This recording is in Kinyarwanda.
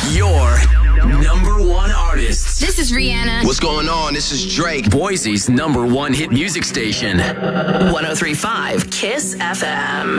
Your number one artist. This is Rihanna. What's going on? This is Drake. Boise's number one hit music station. 103.5 Kiss FM.